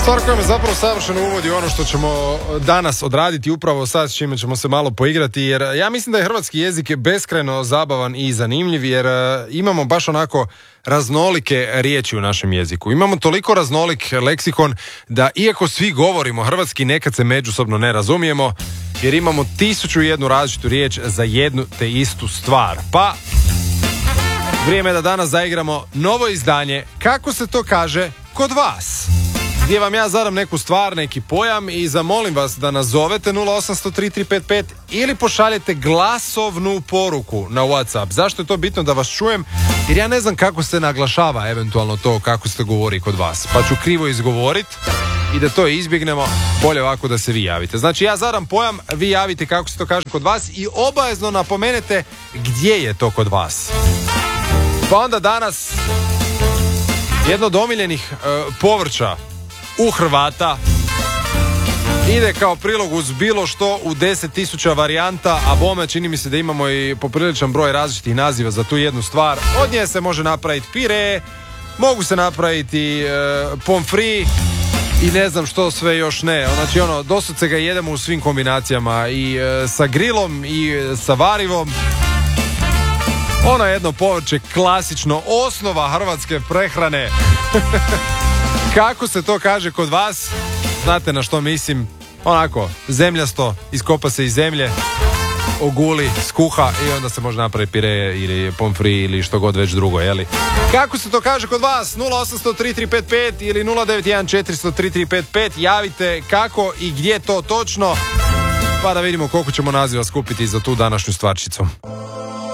Stvar koja me zapravo savršeno uvodi ono što ćemo danas odraditi upravo sad, s čime ćemo se malo poigrati, jer ja mislim da je hrvatski jezik beskrajno zabavan i zanimljiv, jer imamo baš onako raznolike riječi u našem jeziku. Imamo toliko raznolik leksikon da iako svi govorimo hrvatski, nekad se međusobno ne razumijemo, jer imamo 1001 različitu riječ za jednu te istu stvar. Pa vrijeme je da danas zaigramo novo izdanje Kako se to kaže kod vas, gdje vam ja zadam neku stvar, neki pojam i zamolim vas da nazovete 0800-3355 ili pošaljete glasovnu poruku na WhatsApp. Zašto je to bitno da vas čujem? Jer ja ne znam kako se naglašava eventualno to kako se govori kod vas. Pa ću krivo izgovoriti i da to izbjegnemo, bolje ovako da se vi javite. Znači ja zadam pojam, vi javite kako se to kaže kod vas i obavezno napomenete gdje je to kod vas. Pa onda danas jedno od omiljenih povrća u Hrvata ide kao prilog uz bilo što u 10.000 varijanta, a bome čini mi se da imamo i popriličan broj različitih naziva za tu jednu stvar. Od nje se može napraviti pire, mogu se napraviti pomfri i ne znam što sve još ne. Znači doslovce ga jedemo u svim kombinacijama i sa grilom i sa varivom. Ono jedno povrće klasično, osnova hrvatske prehrane. Kako se to kaže kod vas? Znate na što mislim? Onako, zemljasto, iskopa se iz zemlje, oguli, skuha i onda se može napraviti pire ili pomfri ili što god već drugo, jeli? Kako se to kaže kod vas? 0800-3355 ili 091400-3355. Javite kako i gdje to točno, pa da vidimo koliko ćemo naziva skupiti za tu današnju stvarčicu.